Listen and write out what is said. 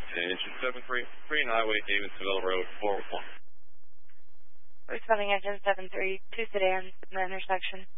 Engine 733 Highway, Davidsonville Road, 401. Responding engine 732 sedan, the intersection.